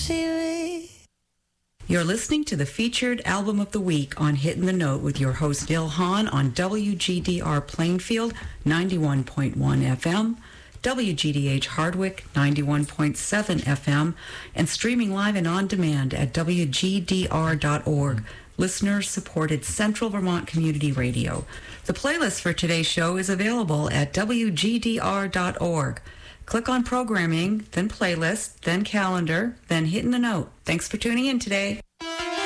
TV. You're listening to the featured album of the week on Hitting the Note with your host Bill Hahn on WGDR Plainfield 91.1 FM, WGDH Hardwick 91.7 FM, and streaming live and on demand at WGDR.org. Listener-supported Central Vermont Community Radio. The playlist for today's show is available at WGDR.org. Click on Programming, then Playlist, then Calendar, then Hitting the Note. Thanks for tuning in today.